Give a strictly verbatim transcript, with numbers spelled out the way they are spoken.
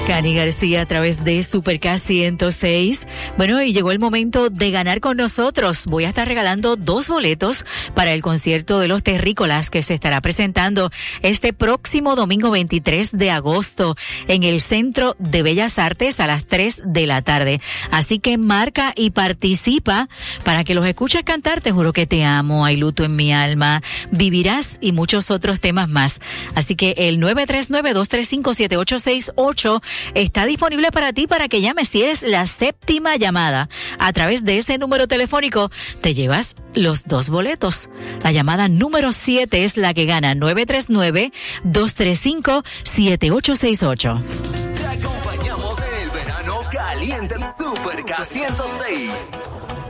Cani García a través de Super K ciento seis. Bueno, y llegó el momento de ganar con nosotros. Voy a estar regalando dos boletos para el concierto de los Terrícolas que se estará presentando este próximo domingo veintitrés de agosto en el Centro de Bellas Artes a las tres de la tarde. Así que marca y participa para que los escuches cantar. Te juro que te amo, hay luto en mi alma, vivirás y muchos otros temas más. Así que el nueve tres nueve, dos tres cinco, siete ocho seis ocho está disponible para ti para que llames. Si eres la séptima llamada a través de ese número telefónico, te llevas los dos boletos. La llamada número siete es la que gana. Nueve tres nueve, dos tres cinco, siete ocho seis ocho. Te acompañamos en el verano caliente Super K ciento seis.